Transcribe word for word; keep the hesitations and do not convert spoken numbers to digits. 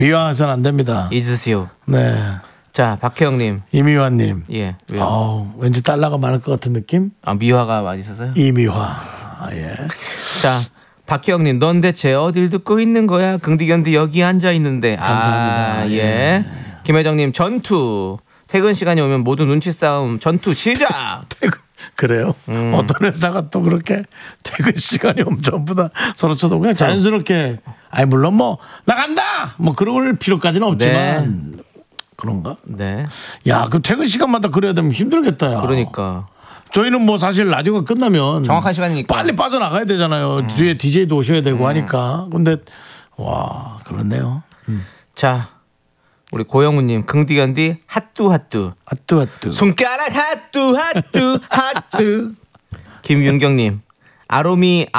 미화해서는 안 됩니다. 잊으세요. 네. 자, 박혜영님. 이미화님. 예. 왜요? 아우, 왠지 달러가 많을 것 같은 느낌? 아, 미화가 많이 있어서요? 이미화. 아, 예. 자, 박혜영님, 넌 대체 어딜 듣고 있는 거야? 긍디견디 여기 앉아 있는데. 감사합니다. 아, 예. 예. 김혜정님, 전투. 퇴근 시간이 오면 모두 눈치 싸움. 전투 시작. 퇴근. 그래요? 음. 어떤 회사가 또 그렇게 퇴근 시간이 오면 전부 다 서로 쳐도 그냥 자연스럽게 아니 물론 뭐 나간다 뭐 그럴 필요까지는 없지만 네. 그런가? 네. 야, 그 퇴근 시간마다 그래야 되면 힘들겠다. 야. 그러니까. 저희는 뭐 사실 라디오가 끝나면 정확한 시간이니까 빨리 빠져나가야 되잖아요. 음. 뒤에 디제이도 오셔야 되고 음. 하니까. 근데 와, 그렇네요. 음. 자, 우리 고영우님, 긍디견디 핫뚜 핫뚜 핫뚜 핫뚜 손가락 핫뚜 핫뚜 핫뚜. 김윤경님, 아로미